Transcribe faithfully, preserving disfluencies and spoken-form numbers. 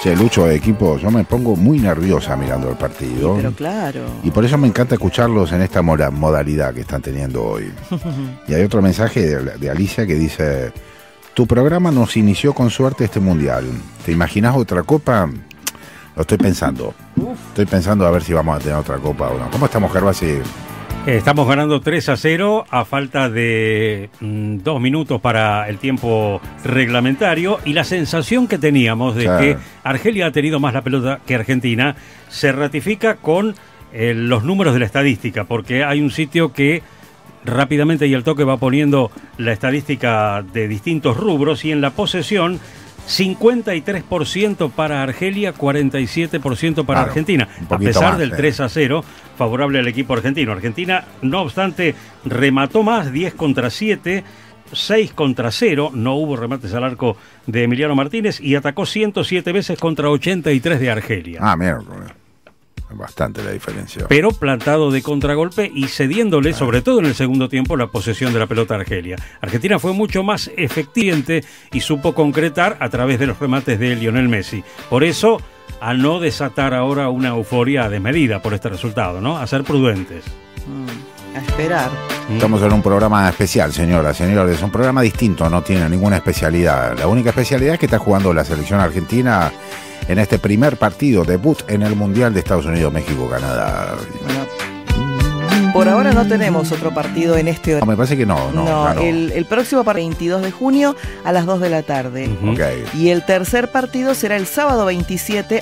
Che, Lucho, de equipo, yo me pongo muy nerviosa mirando el partido. Sí, pero claro. Y por eso me encanta escucharlos en esta modalidad que están teniendo hoy. Y hay otro mensaje de, de Alicia que dice: tu programa nos inició con suerte este mundial. ¿Te imaginas otra copa? Lo estoy pensando. Uf. Estoy pensando a ver si vamos a tener otra copa o no. ¿Cómo estamos, Gervasi? Estamos ganando tres a cero a falta de mmm, dos minutos para el tiempo reglamentario, y la sensación que teníamos de claro. que Argelia ha tenido más la pelota que Argentina se ratifica con eh, los números de la estadística, porque hay un sitio que rápidamente y al toque va poniendo la estadística de distintos rubros, y en la posesión cincuenta y tres por ciento para Argelia, cuarenta y siete por ciento para claro, Argentina, a pesar más, del eh. tres a cero favorable al equipo argentino. Argentina, no obstante, remató más, diez contra siete, seis contra cero, no hubo remates al arco de Emiliano Martínez, y atacó ciento siete veces contra ochenta y tres de Argelia. Ah, mira, bastante la diferencia. Pero plantado de contragolpe y cediéndole, ah. sobre todo en el segundo tiempo, la posesión de la pelota a Argelia. Argentina fue mucho más efectivamente y supo concretar a través de los remates de Lionel Messi. Por eso, a no desatar ahora una euforia desmedida por este resultado, ¿no? A ser prudentes. Mm, a esperar. Estamos en un programa especial, señoras, señores. Un programa distinto, no tiene ninguna especialidad. La única especialidad es que está jugando la selección argentina en este primer partido, debut en el Mundial de Estados Unidos, México, Canadá. Bueno, por ahora no tenemos otro partido en este horario. No, me parece que no. No, no, claro. el, el próximo para el veintidós de junio a las dos de la tarde. Uh-huh. Okay. Y el tercer partido será el sábado veintisiete